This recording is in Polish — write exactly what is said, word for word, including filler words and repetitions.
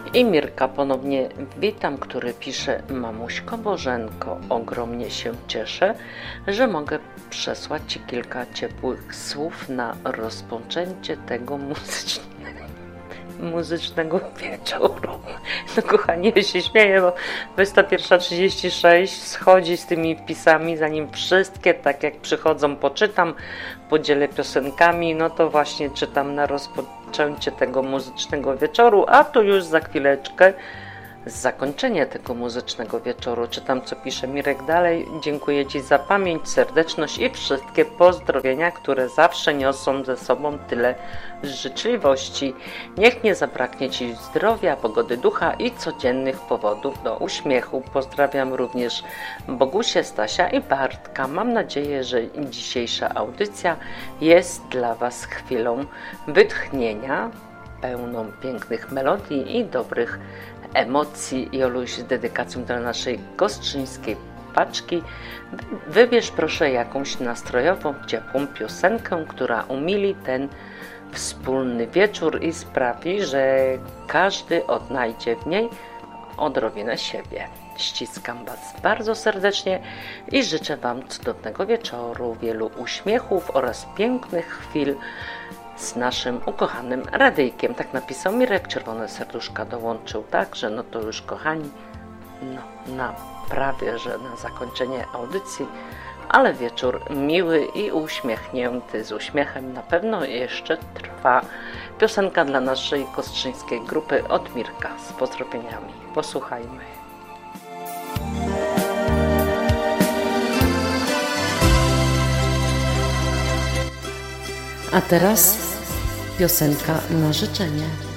I Mirka ponownie witam, który pisze: Mamuśko Bożenko, ogromnie się cieszę, że mogę przesłać Ci kilka ciepłych słów na rozpoczęcie tego muzycznego, muzycznego wieczoru. No kochani, ja się śmieję, bo dwudziesta pierwsza trzydzieści sześć schodzi z tymi wpisami, zanim wszystkie, tak jak przychodzą, poczytam, podzielę piosenkami, no to właśnie czytam na rozpoczęcie tego muzycznego wieczoru, a tu już za chwileczkę zakończenie tego muzycznego wieczoru. Czytam, co pisze Mirek dalej. Dziękuję Ci za pamięć, serdeczność i wszystkie pozdrowienia, które zawsze niosą ze sobą tyle życzliwości. Niech nie zabraknie Ci zdrowia, pogody ducha i codziennych powodów do uśmiechu. Pozdrawiam również Bogusię, Stasia i Bartka. Mam nadzieję, że dzisiejsza audycja jest dla Was chwilą wytchnienia, pełną pięknych melodii i dobrych emocji. Joluś, z dedykacją dla naszej kostrzyńskiej paczki, wybierz proszę jakąś nastrojową, ciepłą piosenkę, która umili ten wspólny wieczór i sprawi, że każdy odnajdzie w niej odrobinę siebie. Ściskam Was bardzo serdecznie i życzę Wam cudownego wieczoru, wielu uśmiechów oraz pięknych chwil z naszym ukochanym radyjkiem. Tak napisał Mirek, czerwone serduszka dołączył także. No to już, kochani, no na prawie, że na zakończenie audycji, ale wieczór miły i uśmiechnięty, z uśmiechem na pewno jeszcze trwa. Piosenka dla naszej kostrzyńskiej grupy od Mirka z pozdrowieniami. Posłuchajmy. A teraz piosenka na życzenie.